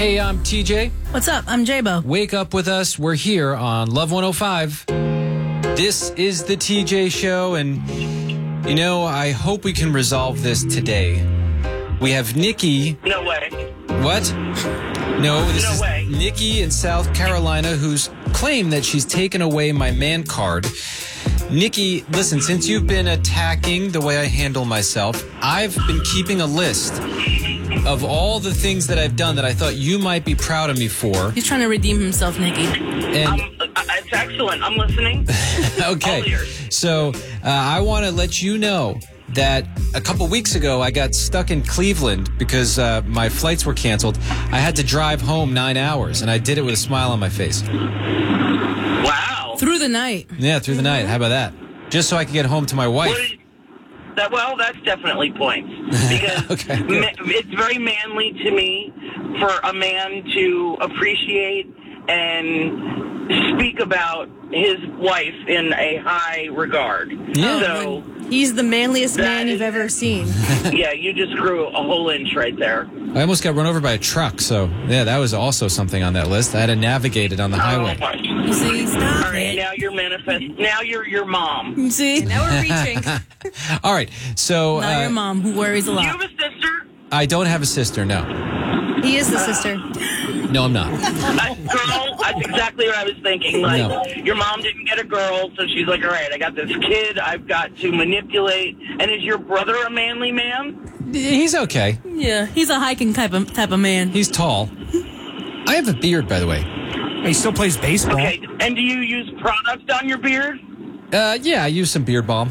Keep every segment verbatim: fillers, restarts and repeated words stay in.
Hey, I'm T J. What's up? I'm J-Bo. Wake up with us. We're here on Love one oh five. This is the T J Show, and, you know, I hope we can resolve this today. We have Nikki. No way. What? No, this No is way. Nikki in South Carolina, who's claimed that she's taken away my man card. Nikki, listen, since you've been attacking the way I handle myself, I've been keeping a list of all the things that I've done that I thought you might be proud of me for. He's trying to redeem himself, Nikki. And Um, uh, it's excellent. I'm listening. All okay, ears. so uh, I want to let you know that a couple weeks ago I got stuck in Cleveland because uh, my flights were canceled. I had to drive home nine hours, and I did it with a smile on my face. Wow. Through the night. Yeah, through the night. How about that? Just so I could get home to my What wife. did- that, well, that's definitely points. Because Okay. ma- it's very manly to me for a man to appreciate and speak about his wife in a high regard. Yeah. So, He's the manliest That man is- you've ever seen. yeah, you just grew a whole inch right there. I almost got run over by a truck, so yeah, that was also something on that list. I had to navigate it on the highway. Oh, my. You see, stop All right, it. now you're manifest. Now you're your mom. You see? Now we're reaching. All right, so Not your uh, mom who worries a Do you lot. have a sister? I don't have a sister, no. He is the sister. No, I'm not. A girl? That's exactly what I was thinking. Like, No. your mom didn't get a girl, so she's like, all right, I got this kid I've got to manipulate. And is your brother a manly man? He's okay. Yeah, he's a hiking type of type of man. He's tall. I have a beard, by the way. He still plays baseball. Okay. And do you use product on your beard? Uh, yeah, I use some beard balm.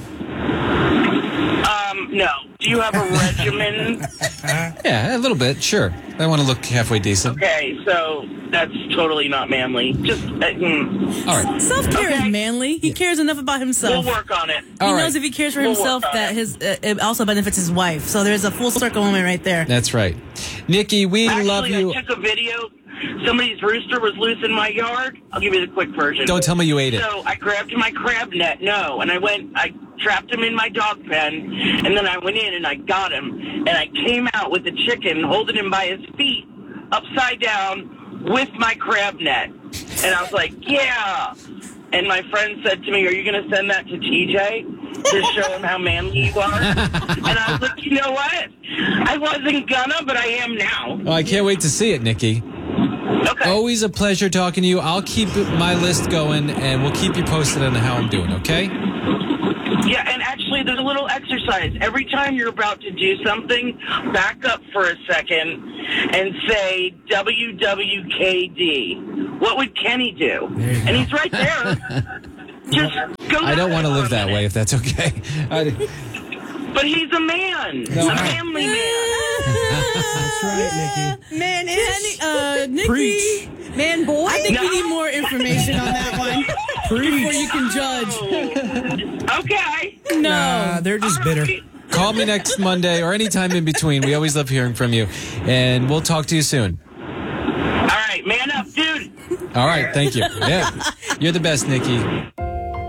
Um, no. Do you have a regimen? Yeah, a little bit, sure. I want to look halfway decent. Okay, so that's totally not manly. Just, uh, mm. All right. Self-care Okay. is manly. He cares enough about We'll himself. work on it. He All right. knows if he cares for We'll himself work on that it. his uh, it also benefits his wife. So there's a full circle moment right there. That's right. Nikki, we Actually, love you. I took a video. Somebody's rooster was loose in my yard. I'll give you the quick version. Don't tell me you ate it. So I grabbed my crab net. No, and I went. I trapped him in my dog pen, and then I went in and I got him, and I came out with the chicken, holding him by his feet, upside down, with my crab net. And I was like, yeah. And my friend said to me, "Are you going to send that to T J to show him how manly you are?" And I was like, you know what? I wasn't gonna, but I am now. Oh, I can't wait to see it, Nikki. Okay. Always a pleasure talking to you. I'll keep my list going, and we'll keep you posted on how I'm doing, okay? Yeah, and actually, there's a little exercise. Every time you're about to do something, back up for a second and say W W K D. What would Kenny do? And he's right there. Just go. I don't want to for a live that minute. way, if that's okay. I, But he's a man. No, a I- manly man. That's right, Nikki. Man Kenny, is. uh, Nikki, Preach. Man boy. I think No. we need more information on that one before you can judge. Okay. No. Nah, they're just bitter. call me next Monday or anytime in between. We always love hearing from you, and we'll talk to you soon. All right, man up, dude. All right, thank you. Yeah, you're the best, Nikki.